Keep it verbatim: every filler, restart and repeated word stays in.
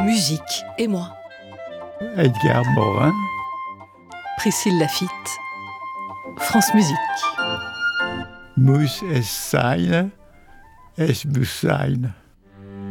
musique et moi. Edgar Morin. Priscille Lafitte. France Musique. Muss es sein, es muss sein.